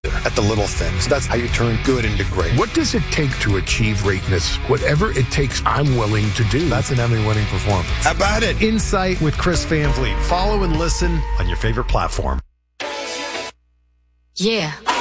at the little things. That's how you turn good into great. What does it take to achieve greatness? Whatever it takes, I'm willing to do. That's an Emmy-winning performance. How about it? Insight with Chris Van Vliet. Follow and listen on your favorite platform. Yeah.